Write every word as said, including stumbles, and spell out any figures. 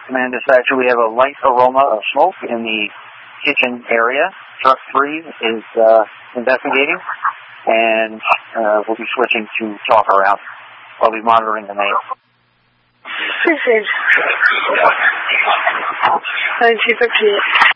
Command dispatcher, we have a light aroma of smoke in the kitchen area. Truck three is uh, investigating, and uh, we'll be switching to talk around. I'll be monitoring the main. Appreciate it. Thank you,